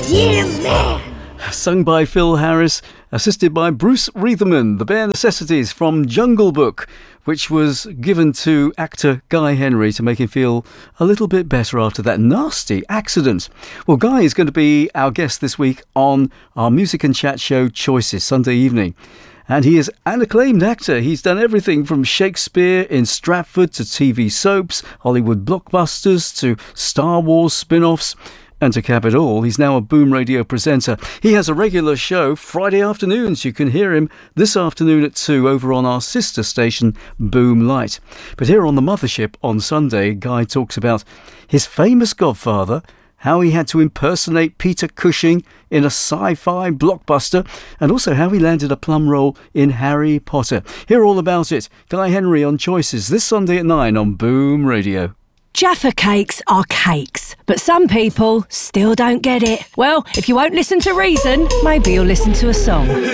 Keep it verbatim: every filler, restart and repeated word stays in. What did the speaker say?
Yeah, man! Sung by Phil Harris, assisted by Bruce Reitherman, The Bare Necessities from Jungle Book, which was given to actor Guy Henry to make him feel a little bit better after that nasty accident. Well, Guy is going to be our guest this week on our music and chat show Choices, Sunday evening. And he is an acclaimed actor. He's done everything from Shakespeare in Stratford to T V soaps, Hollywood blockbusters to Star Wars spin-offs. And to cap it all, he's now a Boom Radio presenter. He has a regular show Friday afternoons. You can hear him this afternoon at two over on our sister station, Boom Light. But here on the Mothership on Sunday, Guy talks about his famous godfather, how he had to impersonate Peter Cushing in a sci-fi blockbuster, and also how he landed a plum role in Harry Potter. Hear all about it. Guy Henry on Choices this Sunday at nine on Boom Radio. Jaffa cakes are cakes, but some people still don't get it. Well, if you won't listen to reason, maybe you'll listen to a song.